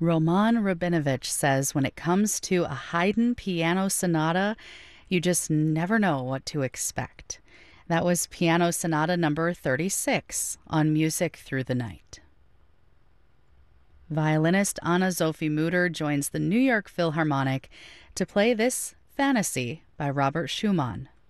Roman Rabinovich says when it comes to a Haydn piano sonata, you just never know what to expect. That was Piano Sonata number 36 on Music Through the Night. Violinist Anna Sophie Mutter joins the New York Philharmonic to play this Fantasy by Robert Schumann.